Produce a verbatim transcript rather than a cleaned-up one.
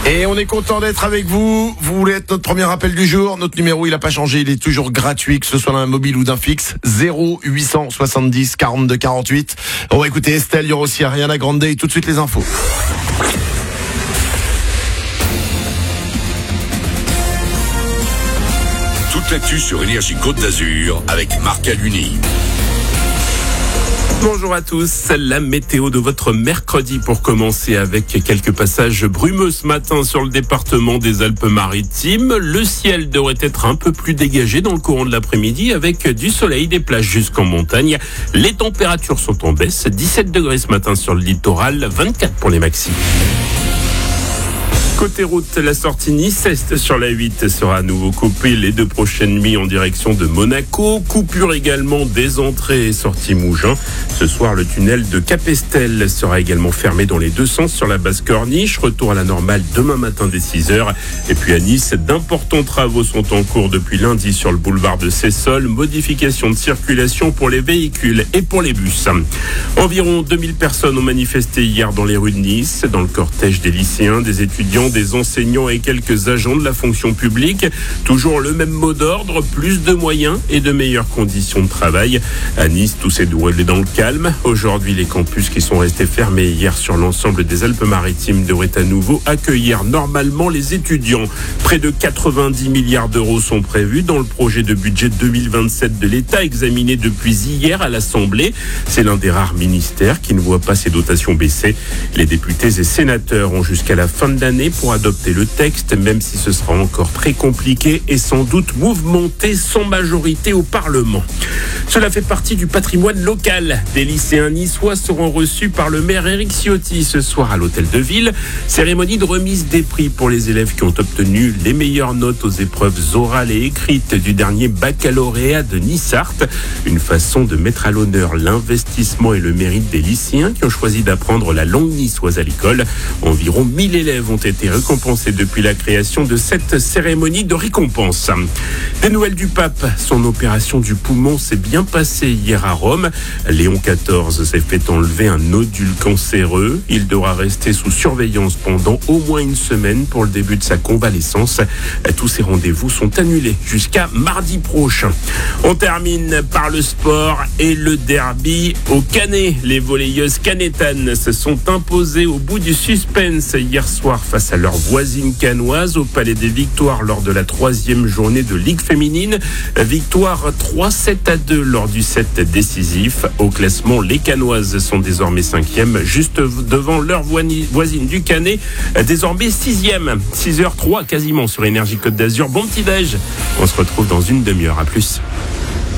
Et on est content d'être avec vous. Vous voulez être notre premier appel du jour? Notre numéro, il n'a pas changé. Il est toujours gratuit, que ce soit d'un mobile ou d'un fixe. zéro huit cent soixante-dix quarante-deux quarante-huit. On va écouter Estelle, il y aura aussi Ariana Grande et tout de suite les infos. Toute l'actu sur Énergie Côte d'Azur avec Marc Aluni. Bonjour à tous, la météo de votre mercredi pour commencer avec quelques passages brumeux ce matin sur le département des Alpes-Maritimes. Le ciel devrait être un peu plus dégagé dans le courant de l'après-midi avec du soleil, des plages jusqu'en montagne. Les températures sont en baisse, dix-sept degrés ce matin sur le littoral, vingt-quatre pour les maxis. Côté route, la sortie Nice-Est sur la huit sera à nouveau coupée les deux prochaines nuits en direction de Monaco. Coupure également des entrées et sorties Mougins. Ce soir, le tunnel de Capestel sera également fermé dans les deux sens sur la basse corniche. Retour à la normale demain matin dès six heures. Et puis à Nice, d'importants travaux sont en cours depuis lundi sur le boulevard de Sessol. Modification de circulation pour les véhicules et pour les bus. Environ deux mille personnes ont manifesté hier dans les rues de Nice, dans le cortège des lycéens, des étudiants, des enseignants et quelques agents de la fonction publique. Toujours le même mot d'ordre, plus de moyens et de meilleures conditions de travail. À Nice, tout s'est déroulé dans le calme. Aujourd'hui, les campus qui sont restés fermés hier sur l'ensemble des Alpes-Maritimes devraient à nouveau accueillir normalement les étudiants. Près de quatre-vingt-dix milliards d'euros sont prévus dans le projet de budget deux mille vingt-sept de l'État examiné depuis hier à l'Assemblée. C'est l'un des rares ministères qui ne voit pas ses dotations baisser. Les députés et sénateurs ont jusqu'à la fin de l'année pour adopter le texte, même si ce sera encore très compliqué et sans doute mouvementé sans majorité au Parlement. Cela fait partie du patrimoine local. Des lycéens niçois seront reçus par le maire Éric Ciotti ce soir à l'hôtel de ville. Cérémonie de remise des prix pour les élèves qui ont obtenu les meilleures notes aux épreuves orales et écrites du dernier baccalauréat de Nice-Art. Une façon de mettre à l'honneur l'investissement et le mérite des lycéens qui ont choisi d'apprendre la langue niçoise à l'école. Environ mille élèves ont été récompensés depuis la création de cette cérémonie de récompense. Des nouvelles du pape. Son opération du poumon s'est bien passée hier à Rome. Léon quatorze s'est fait enlever un nodule cancéreux. Il devra rester sous surveillance pendant au moins une semaine pour le début de sa convalescence. Tous ces rendez-vous sont annulés jusqu'à mardi prochain. On termine par le sport et le derby au Canet. Les volleyeuses canétanes se sont imposées au bout du suspense hier soir face à leur voisine canoise au Palais des Victoires lors de la troisième journée de Ligue féminine. Victoire trois sept à deux lors du set décisif. Au classement, les canoises sont désormais cinquième, juste devant leur voisine du Canet, désormais sixième. six heures zéro trois quasiment sur Énergie Côte d'Azur. Bon petit déj. On se retrouve dans une demi-heure. À plus.